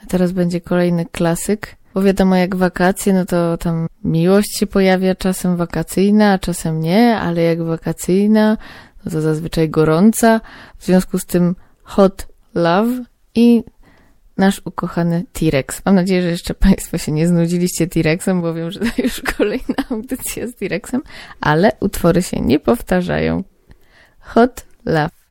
A teraz będzie kolejny klasyk, bo wiadomo, jak wakacje, no to tam miłość się pojawia, czasem wakacyjna, a czasem nie, ale jak wakacyjna, no to zazwyczaj gorąca, w związku z tym hot love i nasz ukochany T-Rex. Mam nadzieję, że jeszcze Państwo się nie znudziliście T-Rexem, bo wiem, że to już kolejna audycja z T-Rexem, ale utwory się nie powtarzają. Hot love.